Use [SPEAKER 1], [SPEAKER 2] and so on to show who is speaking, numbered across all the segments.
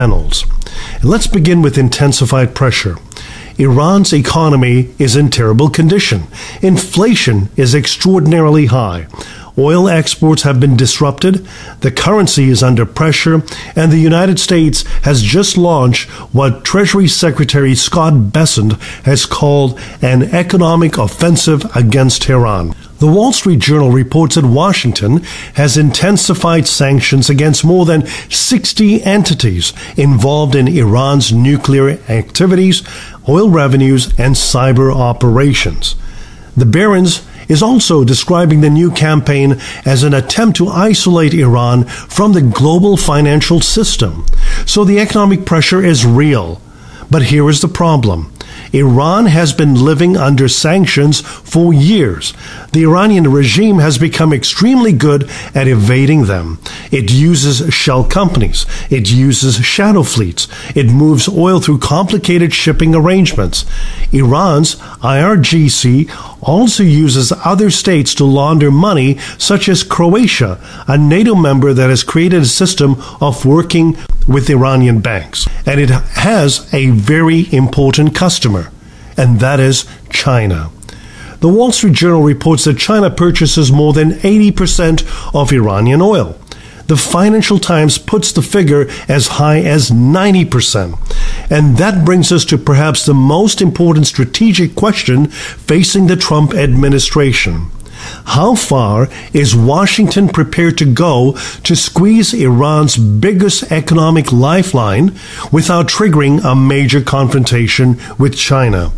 [SPEAKER 1] channels. Let's begin with intensified pressure. Iran's economy is in terrible condition. Inflation is extraordinarily high. Oil exports have been disrupted, the currency is under pressure, and the United States has just launched what Treasury Secretary Scott Bessent has called an economic offensive against Tehran. The Wall Street Journal reports that Washington has intensified sanctions against more than 60 entities involved in Iran's nuclear activities, oil revenues, and cyber operations. The Barron's is also describing the new campaign as an attempt to isolate Iran from the global financial system. So the economic pressure is real. But here is the problem. Iran has been living under sanctions for years. The Iranian regime has become extremely good at evading them. It uses shell companies. It uses shadow fleets. It moves oil through complicated shipping arrangements. Iran's IRGC also uses other states to launder money, such as Croatia, a NATO member that has created a system of working with Iranian banks. And it has a very important customer, and that is China. The Wall Street Journal reports that China purchases more than 80% of Iranian oil. The Financial Times puts the figure as high as 90%. And that brings us to perhaps the most important strategic question facing the Trump administration. How far is Washington prepared to go to squeeze Iran's biggest economic lifeline without triggering a major confrontation with China?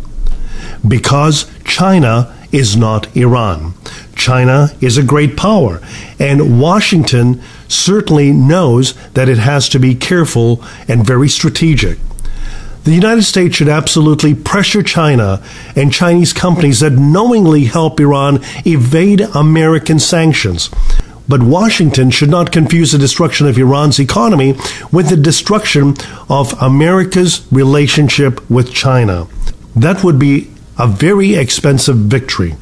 [SPEAKER 1] Because China is not Iran. China is a great power, and Washington certainly knows that it has to be careful and very strategic. The United States should absolutely pressure China and Chinese companies that knowingly help Iran evade American sanctions. But Washington should not confuse the destruction of Iran's economy with the destruction of America's relationship with China. That would be a very expensive victory.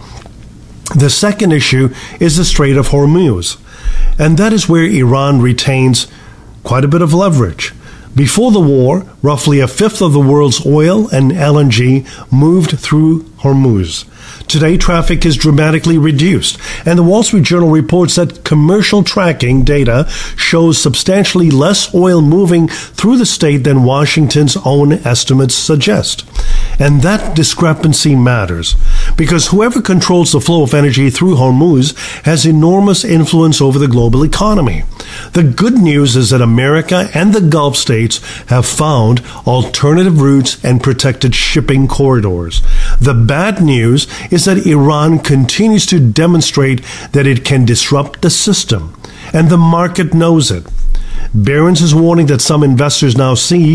[SPEAKER 1] The second issue is the Strait of Hormuz, and that is where Iran retains quite a bit of leverage. Before the war, roughly a fifth of the world's oil and LNG moved through Hormuz. Today, traffic is dramatically reduced, and the Wall Street Journal reports that commercial tracking data shows substantially less oil moving through the state than Washington's own estimates suggest. And that discrepancy matters, because whoever controls the flow of energy through Hormuz has enormous influence over the global economy. The good news is that America and the Gulf states have found alternative routes and protected shipping corridors. The bad news is that Iran continues to demonstrate that it can disrupt the system, and the market knows it. Barron's is warning that some investors now see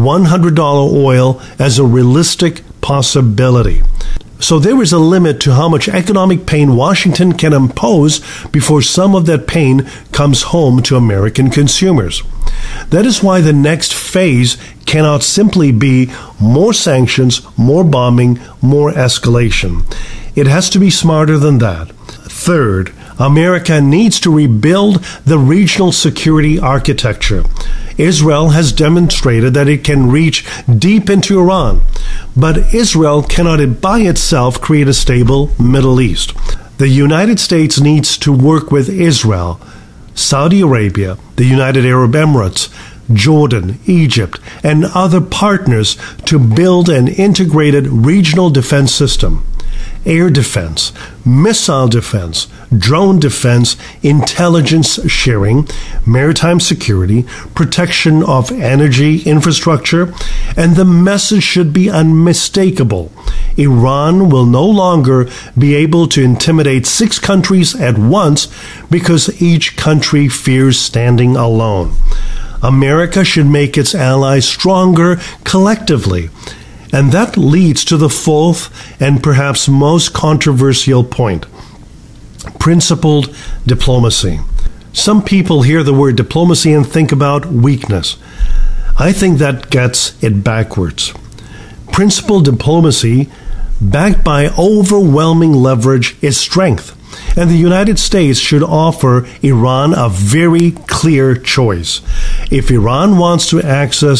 [SPEAKER 1] $100 oil as a realistic possibility. So there is a limit to how much economic pain Washington can impose before some of that pain comes home to American consumers. That is why the next phase cannot simply be more sanctions, more bombing, more escalation. It has to be smarter than that. Third, America needs to rebuild the regional security architecture. Israel has demonstrated that it can reach deep into Iran, but Israel cannot by itself create a stable Middle East. The United States needs to work with Israel, Saudi Arabia, the United Arab Emirates, Jordan, Egypt, and other partners to build an integrated regional defense system. Air defense, missile defense, drone defense, intelligence sharing, maritime security, protection of energy infrastructure, and the message should be unmistakable. Iran will no longer be able to intimidate 6 countries at once because each country fears standing alone. America should make its allies stronger collectively. And that leads to the fourth and perhaps most controversial point: principled diplomacy. Some people hear the word diplomacy and think about weakness. I think that gets it backwards. Principled diplomacy, backed by overwhelming leverage, is strength. And the United States should offer Iran a very clear choice. If Iran wants to access